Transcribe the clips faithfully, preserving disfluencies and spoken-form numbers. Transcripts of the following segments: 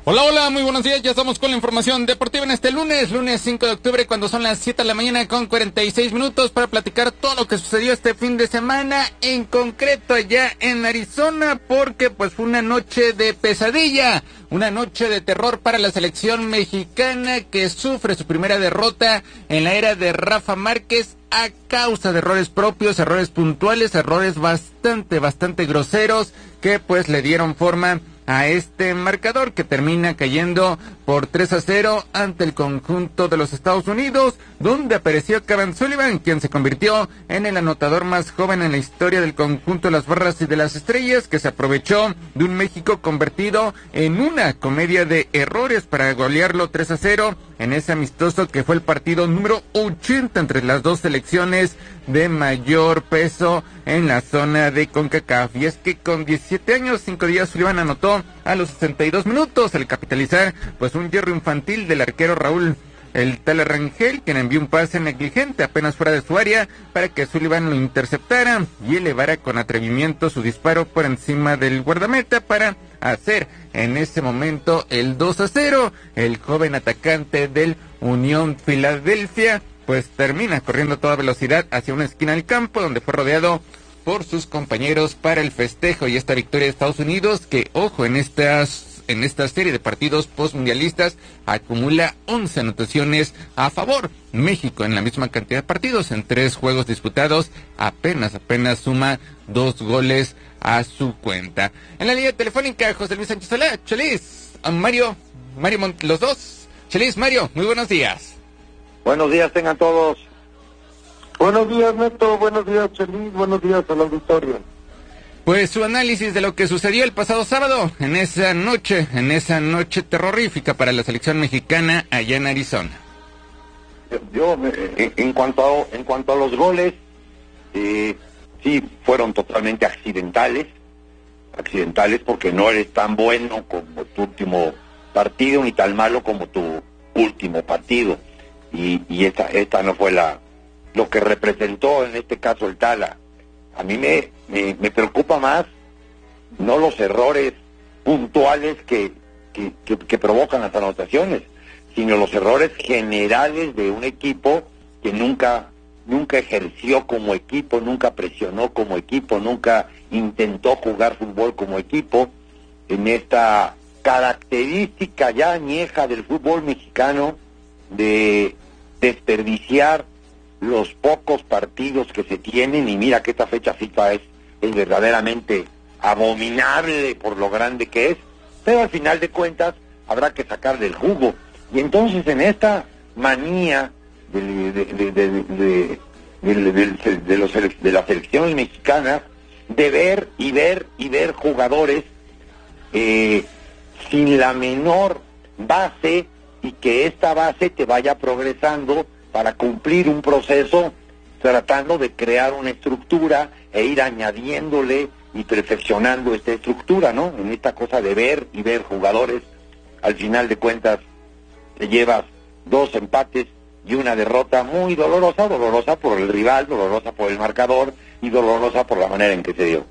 Hola, hola, muy buenos días, ya estamos con la información deportiva en este lunes, lunes cinco de octubre, cuando son las siete de la mañana con cuarenta y seis minutos para platicar todo lo que sucedió este fin de semana, en concreto allá en Arizona, porque pues fue una noche de pesadilla, una noche de terror para la selección mexicana que sufre su primera derrota en la era de Rafa Márquez a causa de errores propios, errores puntuales, errores bastante, bastante groseros que pues le dieron forma a este marcador que termina cayendo por tres a cero ante el conjunto de los Estados Unidos, donde apareció Kevin Sullivan, quien se convirtió en el anotador más joven en la historia del conjunto de las Barras y de las Estrellas, que se aprovechó de un México convertido en una comedia de errores para golearlo tres a cero en ese amistoso que fue el partido número ochenta entre las dos selecciones de mayor peso en la zona de CONCACAF. Y es que con diecisiete años, cinco días, Sullivan anotó a los sesenta y dos minutos al capitalizar pues un hierro infantil del arquero Raúl el Tala Rangel, quien envió un pase negligente apenas fuera de su área para que Sullivan lo interceptara y elevara con atrevimiento su disparo por encima del guardameta para hacer en ese momento el dos a cero. El joven atacante del Unión Filadelfia pues termina corriendo a toda velocidad hacia una esquina del campo, donde fue rodeado por sus compañeros para el festejo y esta victoria de Estados Unidos, que ojo, en estas en esta serie de partidos postmundialistas acumula once anotaciones a favor. México, en la misma cantidad de partidos, en tres juegos disputados, apenas, apenas suma dos goles a su cuenta. En la línea telefónica, José Luis Sánchez Solá, Chelis, Mario, Mario Mont, los dos. Chelis, Mario, muy buenos días. Buenos días tengan todos. Buenos días, Neto. Buenos días, Chelis. Buenos días al auditorio. Pues su análisis de lo que sucedió el pasado sábado, en esa noche, en esa noche terrorífica para la selección mexicana allá en Arizona. Yo, en, en cuanto a, en cuanto a los goles, eh, sí fueron totalmente accidentales, accidentales porque no eres tan bueno como tu último partido, ni tan malo como tu último partido. Y, y esta, esta no fue la lo que representó en este caso el Tala. A mí me, me, me preocupa más no los errores puntuales que, que, que, que provocan las anotaciones, sino los errores generales de un equipo que nunca, nunca ejerció como equipo, nunca presionó como equipo, nunca intentó jugar fútbol como equipo, en esta característica ya añeja del fútbol mexicano de desperdiciar los pocos partidos que se tienen. Y mira que esta fecha FIFA es, es verdaderamente abominable por lo grande que es, pero al final de cuentas habrá que sacarle el jugo. Y entonces en esta manía de, de, de, de, de, de, de, de, de, los, de las selecciones mexicanas de ver y ver y ver jugadores eh, sin la menor base, y que esta base te vaya progresando para cumplir un proceso, tratando de crear una estructura e ir añadiéndole y perfeccionando esta estructura, ¿no? En esta cosa de ver y ver jugadores, al final de cuentas te llevas dos empates y una derrota muy dolorosa, dolorosa por el rival, dolorosa por el marcador y dolorosa por la manera en que se dio.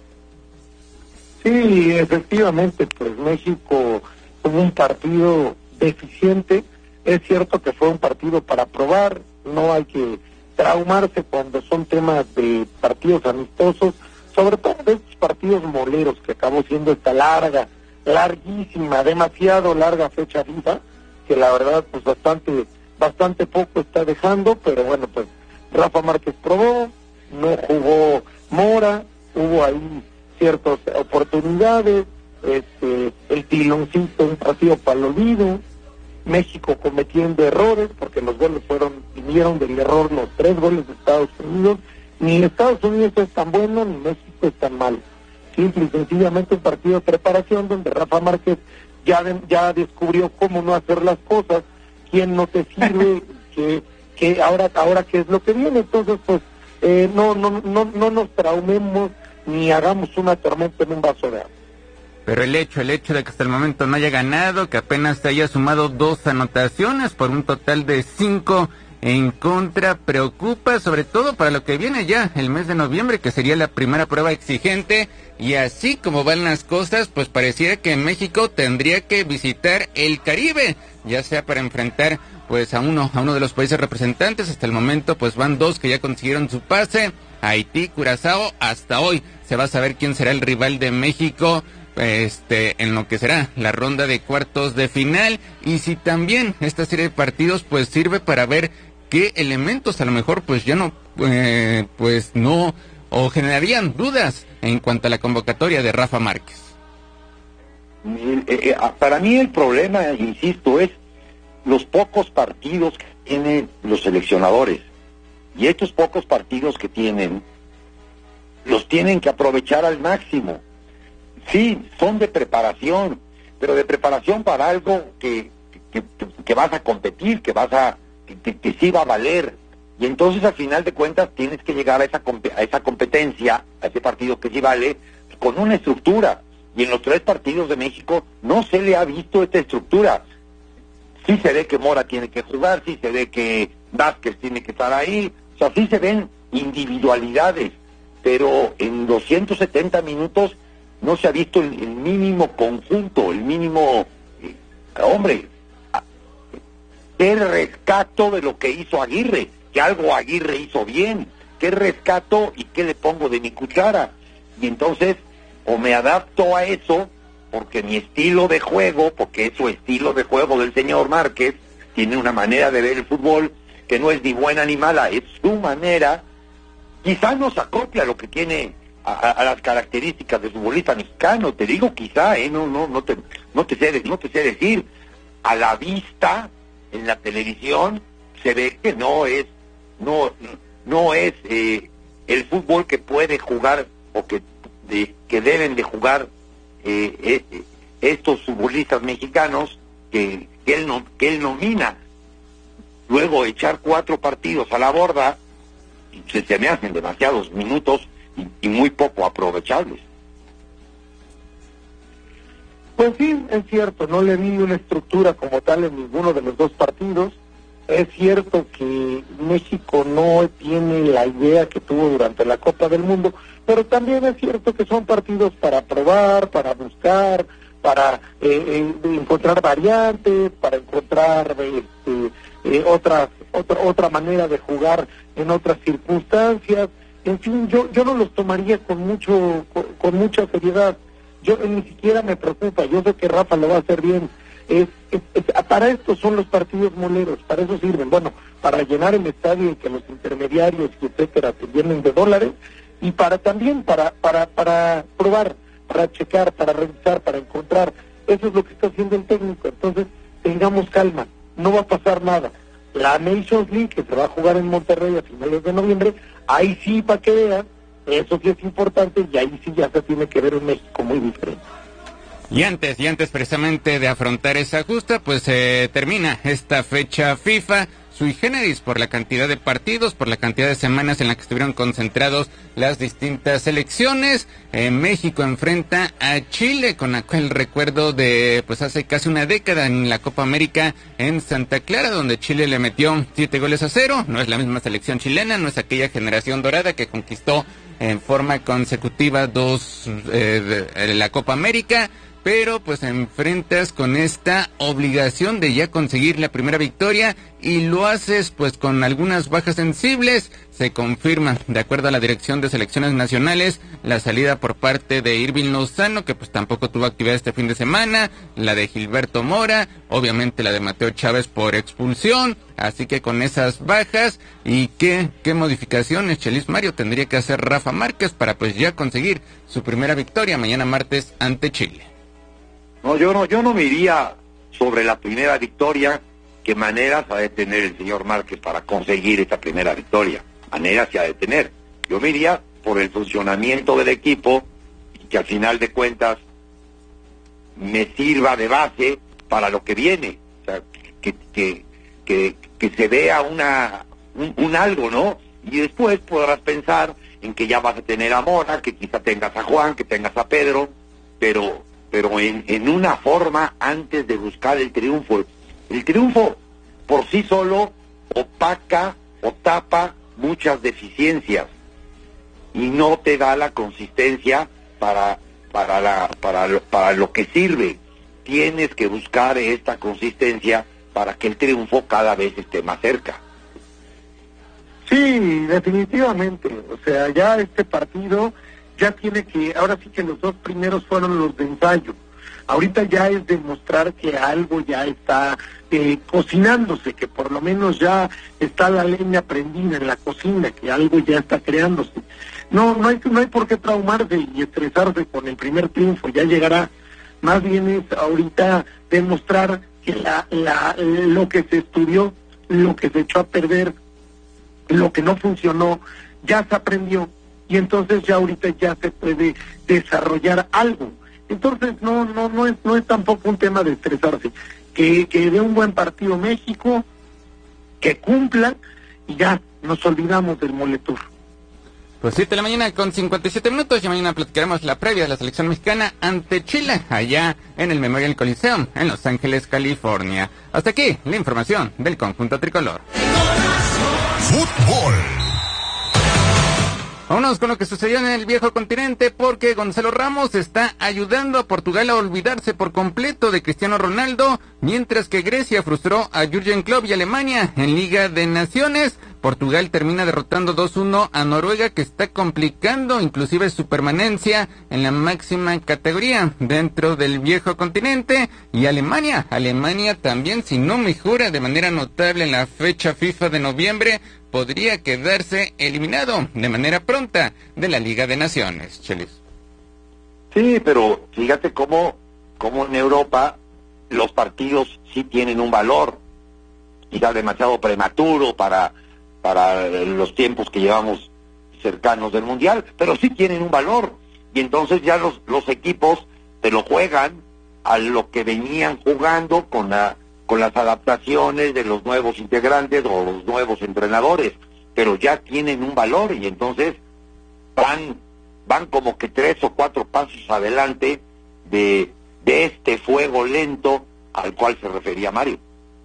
Sí, efectivamente, pues México tuvo un partido deficiente. Es cierto que fue un partido para probar, no hay que traumarse cuando son temas de partidos amistosos, sobre todo de estos partidos moleros que acabó siendo esta larga, larguísima, demasiado larga fecha FIFA, que la verdad pues bastante, bastante poco está dejando, pero bueno, pues Rafa Márquez probó, no jugó Mora, hubo ahí ciertas oportunidades, este, el tiloncito, un partido para el olvido, México cometiendo errores, porque los goles fueron, vinieron del error, los tres goles de Estados Unidos. Ni Estados Unidos es tan bueno, ni México es tan malo. Simple y sencillamente un partido de preparación donde Rafa Márquez ya, de, ya descubrió cómo no hacer las cosas, quién no te sirve, que, que ahora, ahora qué es lo que viene. Entonces, pues, eh, no, no, no, no nos traumemos ni hagamos una tormenta en un vaso de agua. Pero el hecho, el hecho de que hasta el momento no haya ganado, que apenas se haya sumado dos anotaciones por un total de cinco en contra. Preocupa sobre todo para lo que viene ya el mes de noviembre, que sería la primera prueba exigente, y así como van las cosas, pues pareciera que México tendría que visitar el Caribe, ya sea para enfrentar pues a uno, a uno de los países representantes. Hasta el momento pues van dos que ya consiguieron su pase, Haití, Curazao. Hasta hoy se va a saber quién será el rival de México este en lo que será la ronda de cuartos de final, y si también esta serie de partidos pues sirve para ver qué elementos a lo mejor pues ya no eh, pues no o generarían dudas en cuanto a la convocatoria de Rafa Márquez. Eh, eh, para mí el problema, insisto, es los pocos partidos que tienen los seleccionadores, y estos pocos partidos que tienen los tienen que aprovechar al máximo. Sí, son de preparación, pero de preparación para algo que, que, que, que vas a competir, que vas a que, que, que sí va a valer. Y entonces al final de cuentas tienes que llegar a esa a esa competencia, a ese partido que sí vale, con una estructura. Y en los tres partidos de México no se le ha visto esta estructura. Sí se ve que Mora tiene que jugar, sí se ve que Vázquez tiene que estar ahí, o sea, sí se ven individualidades, pero en los ciento setenta minutos no se ha visto el, el mínimo conjunto, el mínimo... Eh, hombre, qué rescato de lo que hizo Aguirre, que algo Aguirre hizo bien, qué rescato y qué le pongo de mi cuchara. Y entonces, o me adapto a eso, porque mi estilo de juego, porque es su estilo de juego del señor Márquez, tiene una manera de ver el fútbol que no es ni buena ni mala, es su manera, quizá no se acopla a lo que tiene... A, a las características del futbolista mexicano, te digo quizá, eh, no, no, no te, no te sé, no te sé decir, a la vista, en la televisión, se ve que no es, no, no es eh, el fútbol que puede jugar, o que, de, que deben de jugar eh, eh, estos futbolistas mexicanos que, que él no, que él nomina. Luego echar cuatro partidos a la borda, se, se me hacen demasiados minutos, Y, y muy poco aprovechables. Pues sí, es cierto, no le vi una estructura como tal en ninguno de los dos partidos. Es cierto que México no tiene la idea que tuvo durante la Copa del Mundo, pero también es cierto que son partidos para probar, para buscar, para eh, eh, encontrar variantes, para encontrar este, eh, otras, otra, otra manera de jugar en otras circunstancias. En fin, yo yo no los tomaría con mucho con, con mucha seriedad. Yo eh, ni siquiera me preocupa. Yo sé que Rafa lo va a hacer bien. Es, es, es, para esto son los partidos moleros, para eso sirven. Bueno, para llenar el estadio y que los intermediarios y etcétera se llenen de dólares, y para también para para para probar, para checar, para revisar, para encontrar. Eso es lo que está haciendo el técnico. Entonces, tengamos calma. No va a pasar nada. La Nations League, que se va a jugar en Monterrey a finales de noviembre, ahí sí, para que vean, eso sí es importante, y ahí sí ya se tiene que ver un México muy diferente. Y antes, y antes precisamente de afrontar esa justa, pues se eh, termina esta fecha FIFA sui generis por la cantidad de partidos, por la cantidad de semanas en la que estuvieron concentrados las distintas selecciones. Eh, México enfrenta a Chile con aquel recuerdo de pues hace casi una década en la Copa América en Santa Clara, donde Chile le metió siete goles a cero. No es la misma selección chilena, no es aquella generación dorada que conquistó en forma consecutiva dos eh, de, la Copa América, pero pues enfrentas con esta obligación de ya conseguir la primera victoria, y lo haces pues con algunas bajas sensibles. Se confirma, de acuerdo a la Dirección de Selecciones Nacionales, la salida por parte de Irving Lozano, que pues tampoco tuvo actividad este fin de semana, la de Gilberto Mora, obviamente la de Mateo Chávez por expulsión. Así que con esas bajas, ¿y qué, qué modificaciones, Chelis Mario, tendría que hacer Rafa Márquez para pues ya conseguir su primera victoria mañana martes ante Chile? No, yo no, yo no me iría sobre la primera victoria. ¿Qué maneras ha de tener el señor Márquez para conseguir esta primera victoria? Maneras se ha de tener. Yo me iría por el funcionamiento del equipo, y que al final de cuentas me sirva de base para lo que viene. O sea, que, que, que, que se vea una un, un algo, ¿no? Y después podrás pensar en que ya vas a tener a Mora, que quizá tengas a Juan, que tengas a Pedro, pero... pero en, en una forma antes de buscar el triunfo. El triunfo por sí solo opaca o tapa muchas deficiencias y no te da la consistencia para para la para lo, para lo que sirve. Tienes que buscar esta consistencia para que el triunfo cada vez esté más cerca. Sí, definitivamente. O sea, ya este partido ya tiene que, ahora sí que los dos primeros fueron los de ensayo. Ahorita ya es demostrar que algo ya está eh, cocinándose, que por lo menos ya está la leña prendida en la cocina, que algo ya está creándose. No, no hay, no hay por qué traumarse y estresarse con el primer triunfo, ya llegará. Más bien es ahorita demostrar que la, la, lo que se estudió, lo que se echó a perder, lo que no funcionó, ya se aprendió y entonces ya ahorita ya se puede desarrollar algo. Entonces no no no es no es tampoco un tema de estresarse, que que dé un buen partido México, que cumpla y ya nos olvidamos del Moletour. Pues siete de la mañana con cincuenta y siete minutos y mañana platicaremos la previa de la selección mexicana ante Chile, allá en el Memorial Coliseum, en Los Ángeles, California. Hasta aquí la información del conjunto tricolor. Fútbol. Vámonos con lo que sucedió en el viejo continente, porque Gonzalo Ramos está ayudando a Portugal a olvidarse por completo de Cristiano Ronaldo, mientras que Grecia frustró a Jürgen Klopp y Alemania en Liga de Naciones. Portugal termina derrotando dos uno a Noruega, que está complicando inclusive su permanencia en la máxima categoría dentro del viejo continente. Y Alemania, Alemania también, si no mejora de manera notable en la fecha FIFA de noviembre, podría quedarse eliminado de manera pronta de la Liga de Naciones. Chelis. Sí, pero fíjate cómo, cómo en Europa los partidos sí tienen un valor, quizás demasiado prematuro para, para los tiempos que llevamos cercanos del Mundial, pero sí tienen un valor, y entonces ya los, los equipos te lo juegan a lo que venían jugando con la con las adaptaciones de los nuevos integrantes o los nuevos entrenadores, pero ya tienen un valor y entonces van van como que tres o cuatro pasos adelante de, de este fuego lento al cual se refería Mario.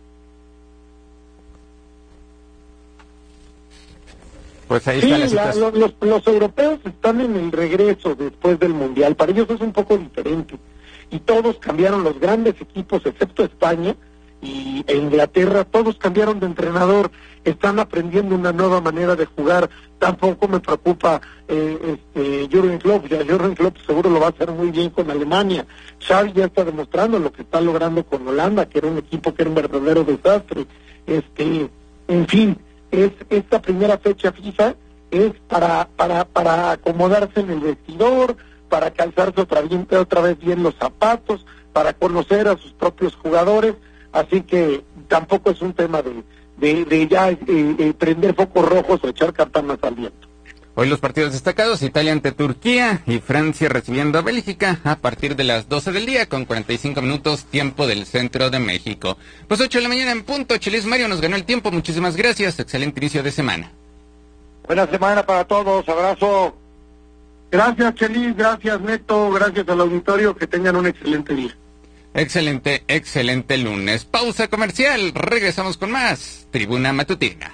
Pues ahí sí, está la situación. La, los, los europeos están en el regreso después del Mundial, para ellos es un poco diferente, y todos cambiaron, los grandes equipos, excepto España y e Inglaterra, todos cambiaron de entrenador, están aprendiendo una nueva manera de jugar. Tampoco me preocupa eh, este Jürgen Klopp, ya Jürgen Klopp seguro lo va a hacer muy bien con Alemania. Xavi ya está demostrando lo que está logrando con Holanda, que era un equipo que era un verdadero desastre. Este, en fin, es esta primera fecha FIFA es para para para acomodarse en el vestidor, para calzarse otra, bien, otra vez bien los zapatos, para conocer a sus propios jugadores. Así que tampoco es un tema de, de, de ya eh, eh, prender focos rojos o echar campanas al viento. Hoy los partidos destacados: Italia ante Turquía y Francia recibiendo a Bélgica a partir de las doce del día con cuarenta y cinco minutos tiempo del centro de México. Pues ocho de la mañana en punto. Chelis Mario nos ganó el tiempo, muchísimas gracias, excelente inicio de semana. Buena semana para todos, abrazo. Gracias Chelis, gracias Neto, gracias al auditorio, que tengan un excelente día. Excelente, excelente lunes. Pausa comercial, regresamos con más Tribuna Matutina.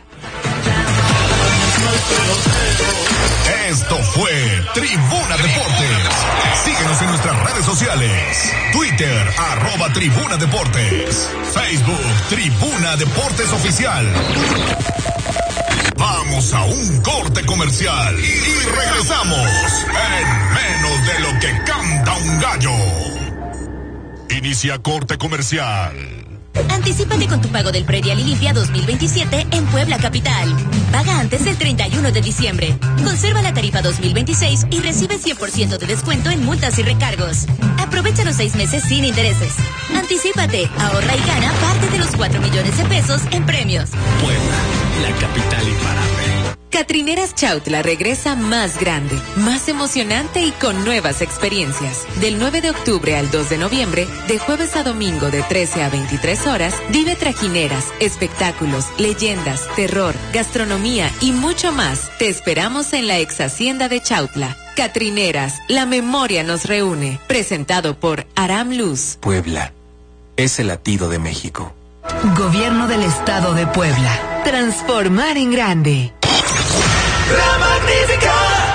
Esto fue Tribuna Deportes. Síguenos en nuestras redes sociales. Twitter, arroba Tribuna Deportes. Facebook, Tribuna Deportes Oficial. Vamos a un corte comercial y regresamos en menos de lo que canta un gallo. Inicia corte comercial. Anticípate con tu pago del predial y limpia dos mil veintisiete en Puebla Capital. Paga antes del treinta y uno de diciembre. Conserva la tarifa dos mil veintiséis y recibe cien por ciento de descuento en multas y recargos. Aprovecha los seis meses sin intereses. Anticípate, ahorra y gana parte de los cuatro millones de pesos en premios. Puebla, la capital imparable. Catrineras Chautla regresa más grande, más emocionante y con nuevas experiencias. Del nueve de octubre al dos de noviembre, de jueves a domingo de trece a veintitrés horas, vive trajineras, espectáculos, leyendas, terror, gastronomía y mucho más. Te esperamos en la ex hacienda de Chautla. Catrineras, la memoria nos reúne. Presentado por Aram Luz. Puebla es el latido de México. Gobierno del Estado de Puebla. transformar en grande. La Magnífica.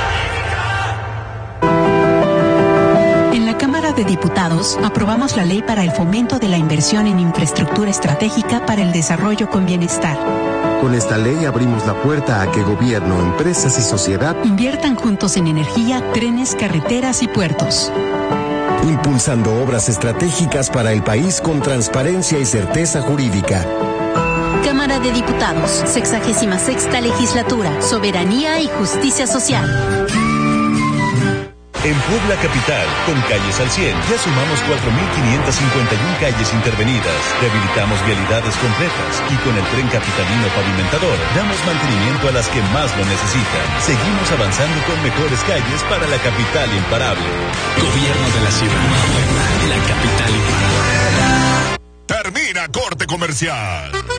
En la Cámara de Diputados aprobamos la ley para el fomento de la inversión en infraestructura estratégica para el desarrollo con bienestar. Con esta ley abrimos la puerta a que gobierno, empresas y sociedad inviertan juntos en energía, trenes, carreteras y puertos. Impulsando obras estratégicas para el país con transparencia y certeza jurídica. Cámara de Diputados, sexagésima sexta legislatura, soberanía y justicia social. En Puebla Capital, con Calles al cien, ya sumamos cuatro mil quinientas cincuenta y una calles intervenidas. Rehabilitamos vialidades completas y con el tren capitalino pavimentador damos mantenimiento a las que más lo necesitan. Seguimos avanzando con mejores calles para la capital imparable. Gobierno de la ciudad, la capital imparable. Termina corte comercial.